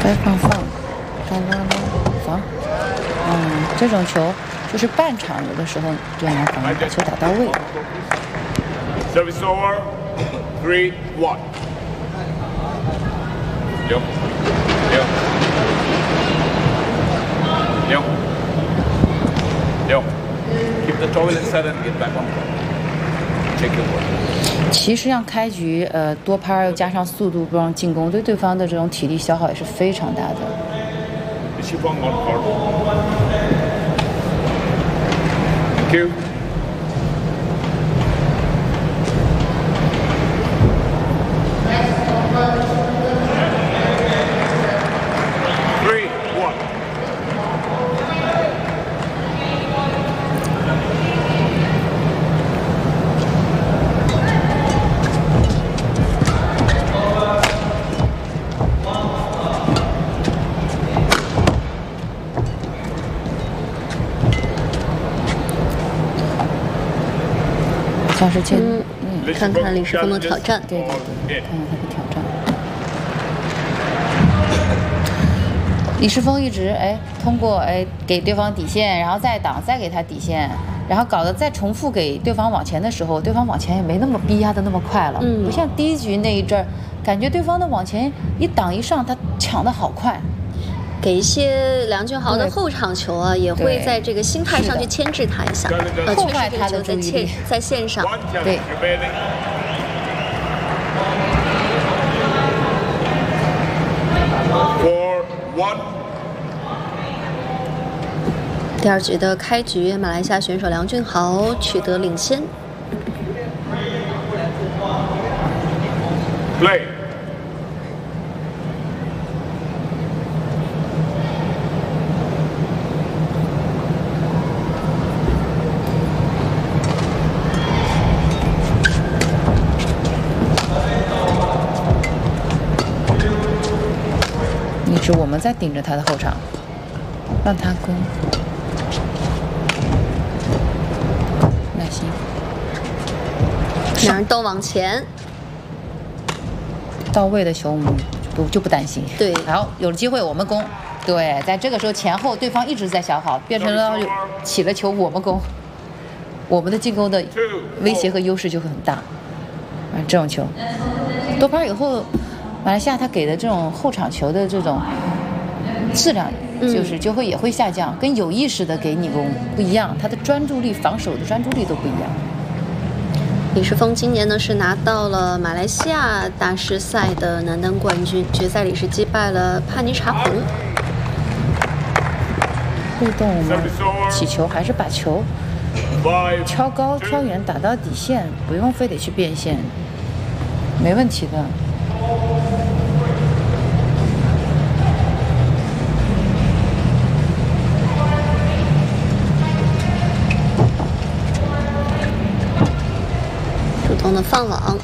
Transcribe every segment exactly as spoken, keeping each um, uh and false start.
该放放，该拉拉防。嗯，这种球就是半场有的时候就能防，把球打到位。 Service over, three, one. 六六六六 Keep the toilet set and get back on. Check your work. 其实让开局呃多拍又加上速度不让进攻，对对方的这种体力消耗也是非常大的。 Thank you. Three, one. 像是前嗯， 嗯， 看看李世峰的挑战。 对对对，看看他的挑战。李世峰一直哎通过哎给对方底线，然后再挡，再给他底线，然后搞得再重复给对方往前的时候，对方往前也没那么逼压的那么快了。 嗯， 不像第一局那一阵儿，感觉对方的往前一挡一上，他抢的好快。 给一些梁俊豪的后场球啊，也会在这个心态上去牵制他一下，呃， 破坏他的确实这个球在线在线上。 对。 Four, one. 第二局的开局，马来西亚选手梁俊豪取得领先。 Play. 一直我们在顶着他的后场，让他攻，耐心。 两人都往前， 到位的球我们就不就不担心。 对， 好，有了机会我们攻。对，在这个时候前后对方一直在消耗，变成了起了球我们攻，我们的进攻的威胁和优势就会很大。啊，这种球多拍以后，马来西亚他给的这种后场球的这种质量，就是就会也会下降，跟有意识的给你攻不一样，他的专注力、防守的专注力都不一样。 李世峰今年呢是拿到了马来西亚大师赛的男单冠军，决赛里是击败了帕尼查彭。 被动我们起球还是把球敲高、敲远，打到底线，不用非得去变线，没问题的。 主动的放网，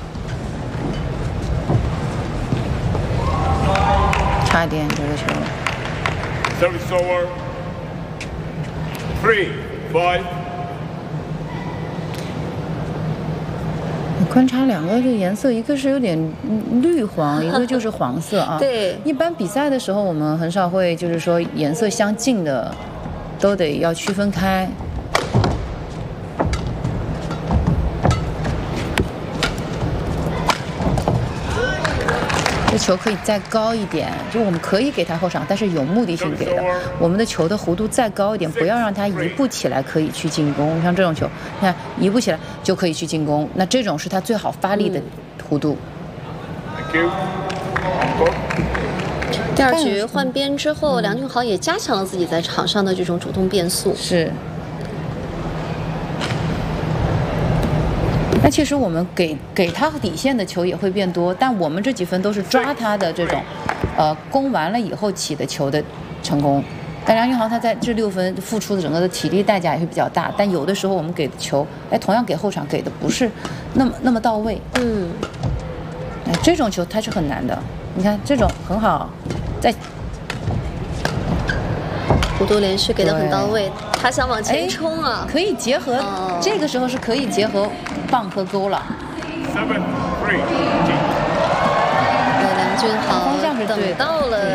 差一点这个球。 Service over. Three, five. 观察两个这个颜色，一个是有点绿黄，一个就是黄色啊。 对， 一般比赛的时候，我们很少会就是说颜色相近的，都得要区分开。这球可以再高一点，就我们可以给他后场，但是有目的性给的。我们的球的弧度再高一点，不要让他一步起来可以去进攻。像这种球，你看一步起来就可以去进攻，那这种是他最好发力的弧度。 Thank you. 第二局换边之后，梁俊豪也加强了自己在场上的这种主动变速。 是。那其实我们给给他底线的球也会变多，但我们这几分都是抓他的这种，呃，攻完了以后起的球的成功。但梁俊豪他在这六分付出的整个的体力代价也会比较大，但有的时候我们给的球，哎，同样给后场给的不是那么那么到位。 嗯， 哎，这种球它是很难的。你看这种很好，在弧度连续给的很到位，他想往前冲啊， 可以结合，哦、这个时候是可以结合棒和勾了。 Seven, three, 梁俊豪等到了。